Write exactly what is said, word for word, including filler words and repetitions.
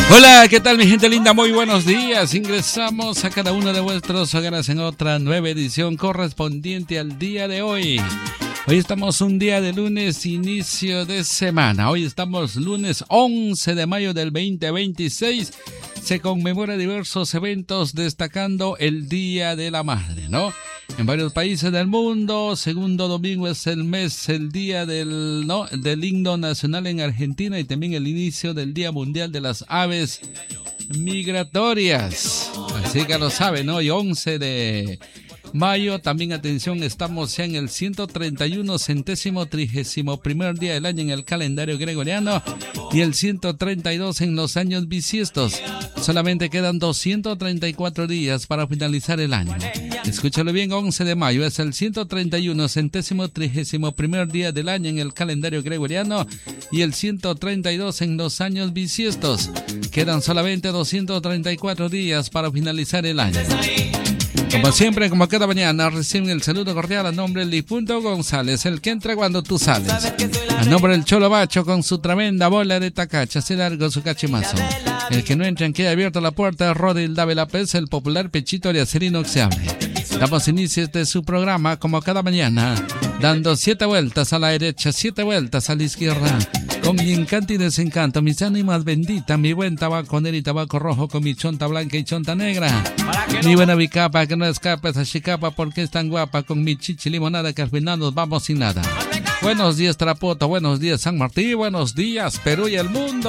Hola, ¿qué tal mi gente linda? Muy buenos días. Ingresamos a cada uno de vuestros hogares en otra nueva edición correspondiente al día de hoy. Hoy estamos un día de lunes, inicio de semana. Hoy estamos lunes once de mayo del veinte veintiséis. Se conmemora diversos eventos destacando el Día de la Madre, ¿no? En varios países del mundo, segundo domingo es el mes, el día del, ¿no? del himno nacional en Argentina y también el inicio del Día Mundial de las Aves Migratorias. Así que lo saben, ¿no? Y once de mayo, también atención, estamos ya en el ciento treinta y uno centésimo trigésimo primer día del año en el calendario gregoriano y el ciento treinta y dos en los años bisiestos. Solamente quedan doscientos treinta y cuatro días para finalizar el año. Escúchalo bien, once de mayo es el ciento treinta y uno centésimo trigésimo primer día del año en el calendario gregoriano y el ciento treinta y dos en los años bisiestos. Quedan solamente doscientos treinta y cuatro días para finalizar el año. Como siempre, como cada mañana, reciben el saludo cordial a nombre del difunto González, el que entra cuando tú sales. A nombre del Cholo Bacho con su tremenda bola de tacacha, se largo su cachimazo. El que no entra en queda abierta la puerta, Rodil Dávila Pez, el popular pechito de acero inoxidable. Damos inicio de su programa como cada mañana, dando siete vueltas a la derecha, siete vueltas a la izquierda. Con mi encanto y desencanto, mis ánimas benditas, mi buen tabaco negro y tabaco rojo con mi chonta blanca y chonta negra. Mi buena bicapa, que no escapa esa chicapa porque es tan guapa, con mi chichi limonada que al final nos vamos sin nada. Buenos días Tarapoto, buenos días San Martín, buenos días Perú y el mundo.